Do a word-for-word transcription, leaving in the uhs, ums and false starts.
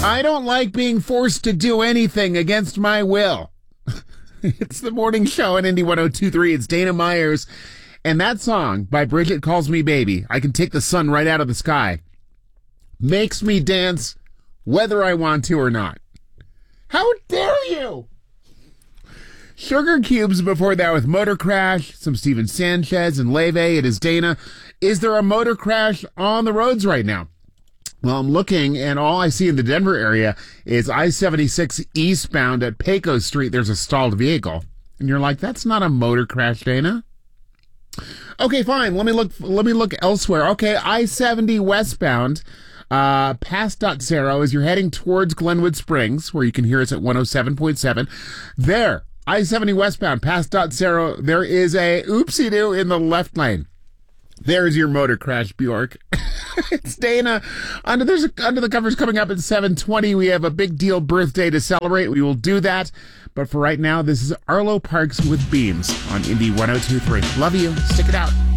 I don't like being forced to do anything against my will. It's the morning show on Indy one oh two point three. It's Dana Myers. And that song by Bridget Calls Me Baby, I Can Take the Sun Right Out of the Sky, makes me dance whether I want to or not. How dare you? Sugar Cubes before that with Motor Crash, some Steven Sanchez and Leve. It is Dana. Is there a motor crash on the roads right now? Well, I'm looking, and all I see in the Denver area is I seventy-six eastbound at Pecos Street. There's a stalled vehicle. And you're like, that's not a motor crash, Dana. Okay, fine. Let me look, let me look elsewhere. Okay, I seventy westbound, uh, past Dot Zero as you're heading towards Glenwood Springs, where you can hear us at one oh seven point seven. There, I seventy westbound, past Dot Zero, there is a oopsie-doo in the left lane. There's your motor crash, Bjork. It's Dana. Under, there's a, under the covers coming up at seven twenty. We have a big deal birthday to celebrate. We will do that. But for right now, this is Arlo Parks with Beams on Indy one oh two point three. Love you. Stick it out.